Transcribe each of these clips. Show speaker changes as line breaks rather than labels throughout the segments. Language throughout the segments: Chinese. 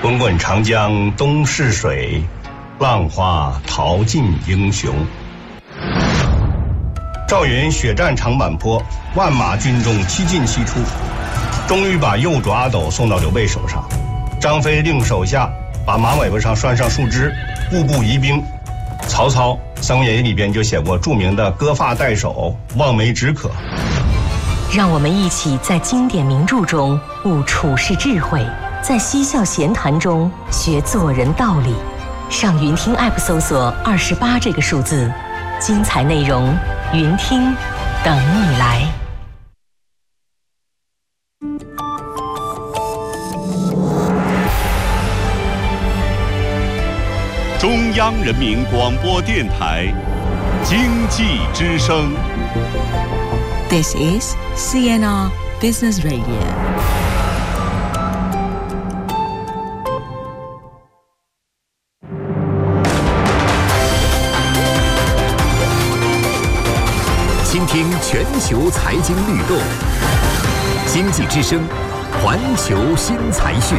滚滚长江东逝水，浪花淘尽英雄。赵云血战长坂坡，万马军中七进七出，终于把右爪阿斗送到刘备手上。张飞令手下把马尾巴上拴上树枝，步步疑兵。曹操《三国演义》里边就写过著名的割发代首，望梅止渴。
让我们一起在经典名著中悟处世智慧，在嬉笑闲谈中学做人道理。上云听 App 搜索28这个数字，精彩内容云听等你来。
中央人民广播电台经济之声。
This is CNR Business Radio.
倾听全球财经律动，经济之声，环球新财讯。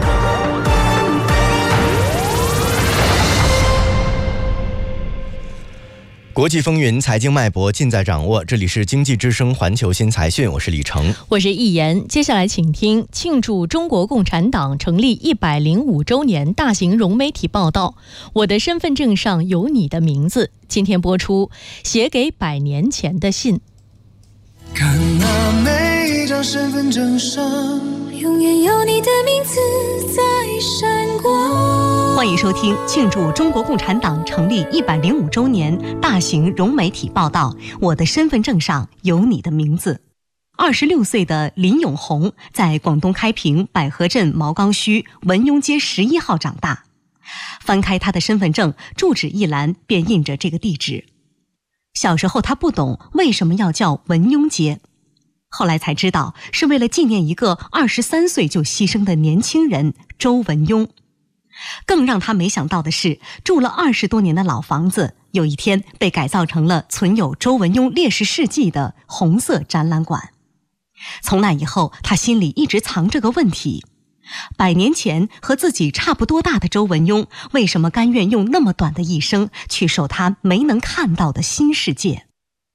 国际风云，财经脉搏尽在掌握。这里是经济之声环球新财讯，我是李成，
我是易言。接下来请听庆祝中国共产党成立105周年大型融媒体报道，我的身份证上有你的名字。今天播出写给100年前的信。
看那每一张身份证上永远有你的名字在闪光。
欢迎收听庆祝中国共产党成立105周年大型融媒体报道，我的身份证上有你的名字。26岁的林永红在广东开平百合镇毛岗区文庸街11号长大。翻开他的身份证，住址一栏便印着这个地址。小时候他不懂为什么要叫文庸街，后来才知道是为了纪念一个23岁就牺牲的年轻人周文庸。更让他没想到的是，住了20多年的老房子，有一天被改造成了存有周文庸烈士事迹的红色展览馆。从那以后，他心里一直藏着个问题：100年前和自己差不多大的周文庸，为什么甘愿用那么短的一生去守他没能看到的新世界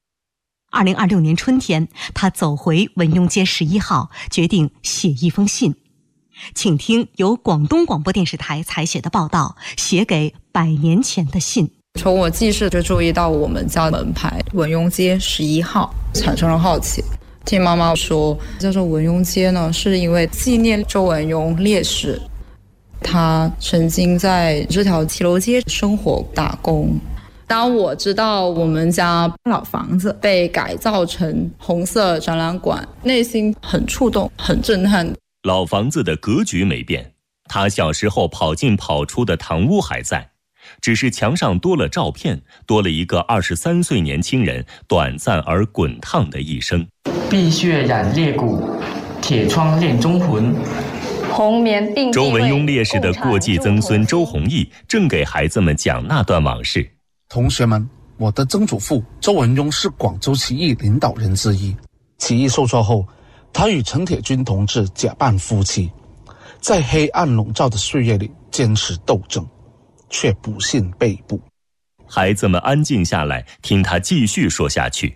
？2026年春天，他走回文庸街11号，决定写一封信。请听由广东广播电视台采写的报道，写给100年前的信。
从我记事就注意到我们家门牌文庸街11号，产生了好奇。听妈妈说叫做文庸街呢，是因为纪念周文庸烈士，他曾经在这条骑楼街生活打工。当我知道我们家老房子被改造成红色展览馆，内心很触动，很震撼。
老房子的格局没变，他小时候跑进跑出的堂屋还在，只是墙上多了照片，多了一个23岁年轻人短暂而滚烫的一生。
碧血染裂骨，铁窗恋忠魂。
红棉并
周文庸烈士的过继曾孙周弘毅正给孩子们讲那段往事。
同学们，我的曾祖父周文庸是广州起义领导人之一。起义受挫后，他与陈铁军同志结伴夫妻，在黑暗笼罩的岁月里坚持斗争，却不幸被捕。
孩子们安静下来，听他继续说下去。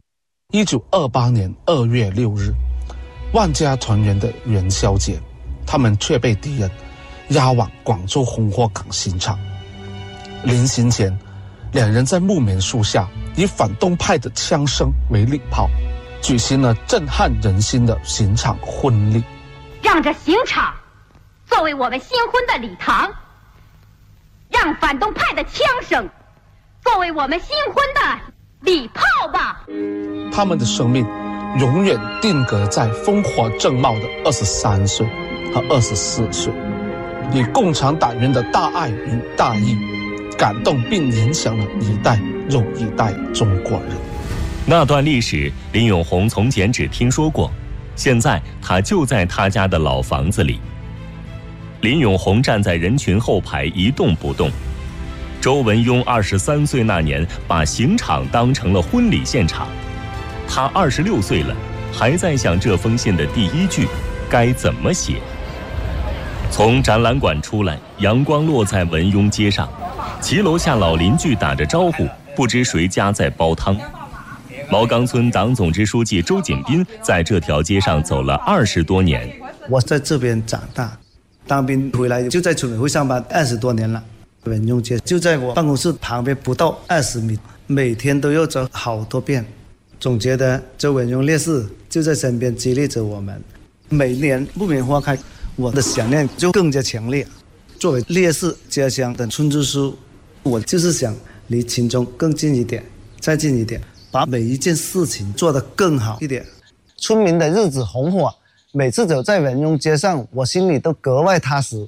1928年2月6日，万家团圆的元宵节，他们却被敌人押往广州红火港刑场。临行前，两人在木棉树下以反动派的枪声为礼炮，举行了震撼人心的刑场婚礼。
让这刑场作为我们新婚的礼堂，让反动派的枪声作为我们新婚的礼炮吧。
他们的生命永远定格在烽火正茂的23岁和24岁，以共产党员的大爱与大义感动并影响了一代又一代中国人。
那段历史，林永红从前只听说过，现在他就在他家的老房子里。林永红站在人群后排一动不动。周文庸23岁那年，把刑场当成了婚礼现场。他26岁了，还在想这封信的第一句该怎么写。 从展览馆出来，阳光落在文庸街上，骑楼下老邻居打着招呼，不知谁家在煲汤。毛岗村党总支书记周锦斌在这条街上走了20多年。
我在这边长大，当兵回来就在村委会上班20多年了。文庸街就在我办公室旁边不到20米，每天都要走好多遍。总觉得周文庸烈士就在身边激励着我们。每年木棉花开，我的想念就更加强烈。作为烈士家乡的村支书，我就是想离群众更近一点，再近一点，把每一件事情做得更好一点。村民的日子红火，每次走在文庸街上，我心里都格外踏实。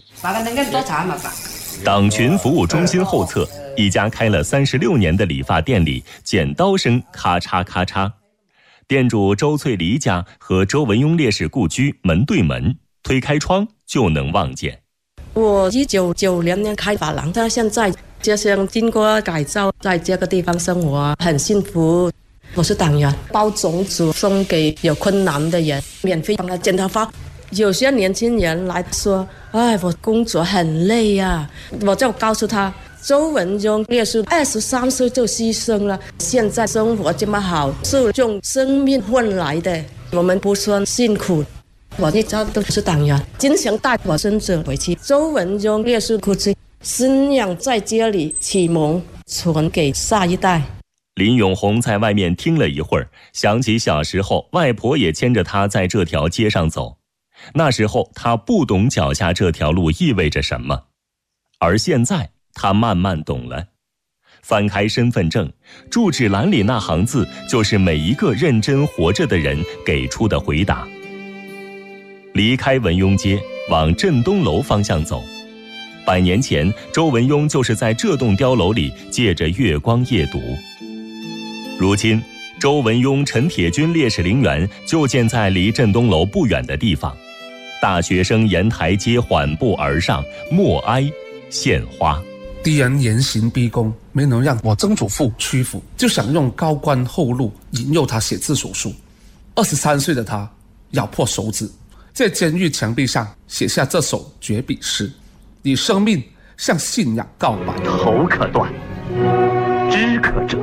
党群服务中心后侧，一家开了36年的理发店里，剪刀声咔嚓咔嚓。店主周翠梨家和周文庸烈士故居门对门，推开窗就能望见。
我1990年开发廊，到现在家乡经过改造，在这个地方生活很幸福。我是党员，包种子送给有困难的人，免费帮他剪头发。有些年轻人来说，我工作很累啊，我就告诉他，周文庸烈士23岁就牺牲了，现在生活这么好，是用生命换来的，我们不算辛苦。我一直都是党员，经常带我孙子回去周文庸烈士故居，信仰在这里启蒙，传给下一代。
林永红在外面听了一会儿，想起小时候外婆也牵着他在这条街上走，那时候他不懂脚下这条路意味着什么，而现在他慢慢懂了。翻开身份证，住址栏里那行字就是每一个认真活着的人给出的回答。离开文庸街，往镇东楼方向走。100年前，周文庸就是在这栋碉楼里借着月光夜读。如今，周文庸陈铁军烈士陵园就建在离镇东楼不远的地方。大学生沿台阶缓步而上，默哀献花。
敌人严刑逼供，没能让我曾祖父屈服，就想用高官厚禄引诱他写字手术。23岁的他咬破手指，在监狱墙壁上写下这首绝笔诗，以生命向信仰告白。
头可断，肢可折，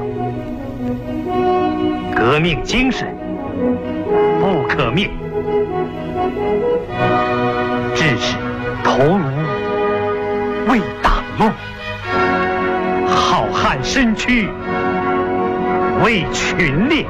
革命精神不可灭，志士头颅为党用，好汉身躯为群烈。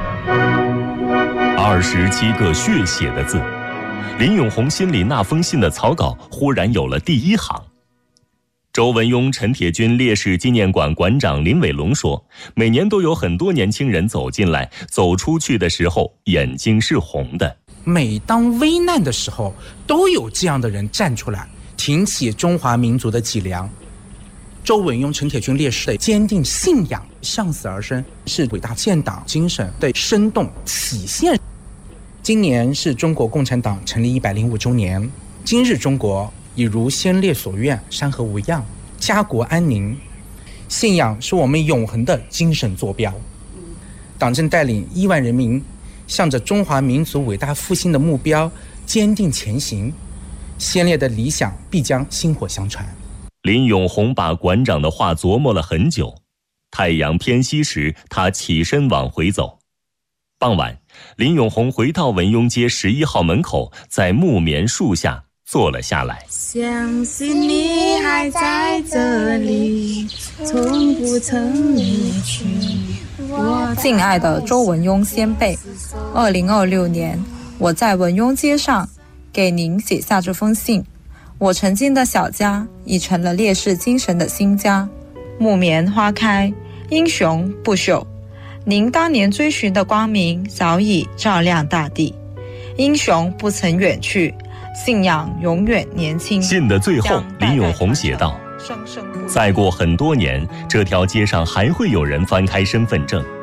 27个血写的字，林永红心里那封信的草稿忽然有了第一行。周文庸陈铁军烈士纪念馆馆长林伟龙说，每年都有很多年轻人走进来，走出去的时候眼睛是红的。
每当危难的时候，都有这样的人站出来，挺起中华民族的脊梁。周文庸陈铁军烈士的坚定信仰，向死而生，是伟大建党精神的生动体现。今年是中国共产党成立105周年，今日中国已如先烈所愿，山河无恙，家国安宁。信仰是我们永恒的精神坐标。党正带领亿万人民向着中华民族伟大复兴的目标坚定前行，先烈的理想必将薪火相传。
林永红把馆长的话琢磨了很久。太阳偏西时，他起身往回走。傍晚，林永红回到文庸街11号门口，在木棉树下坐了下来。
相信你还在这里，从不曾离去。
敬爱的周文庸先辈，2026年，我在文庸街上给您写下这封信。我曾经的小家已成了烈士精神的新家。木棉花开，英雄不朽。您当年追寻的光明早已照亮大地，英雄不曾远去，信仰永远年轻。
信的最后，林永红写道：再过很多年，这条街上还会有人翻开身份证，